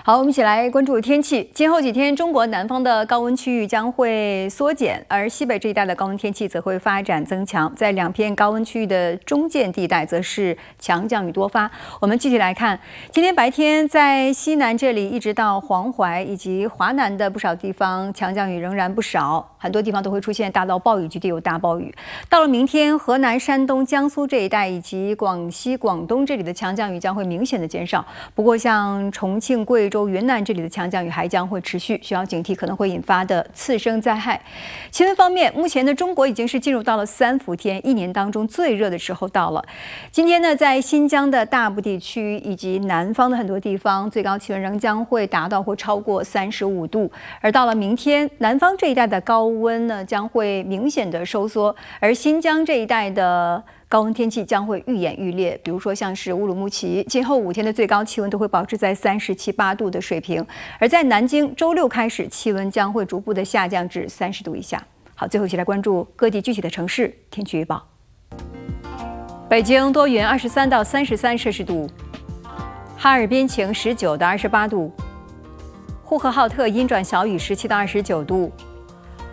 好，我们一起来关注天气。今后几天，中国南方的高温区域将会缩减，而西北这一带的高温天气则会发展增强。在两片高温区域的中间地带，则是强降雨多发。我们具体来看，今天白天在西南这里一直到黄淮以及华南的不少地方，强降雨仍然不少，很多地方都会出现大到暴雨，局地有大暴雨。到了明天，河南、山东、江苏这一带以及广西、广东这里的强降雨将会明显的减少。不过，像重庆、贵州、云南这里的强降雨还将会持续，需要警惕可能会引发的次生灾害。气温方面，目前的中国已经是进入到了3伏天，一年当中最热的时候到了。今天呢，在新疆的大部地区以及南方的很多地方，最高气温仍将会达到或超过35度。而到了明天，南方这一带的高温呢将会明显的收缩，而新疆这一带的高温天气将会愈演愈烈，比如说像是乌鲁木齐，今后5天的最高气温都会保持在37、8度的水平；而在南京，周6开始气温将会逐步的下降至30度以下。好，最后一起来关注各地具体的城市天气预报。北京多云，23到33摄氏度；哈尔滨晴，19到28度；呼和浩特阴转小雨，17到29度；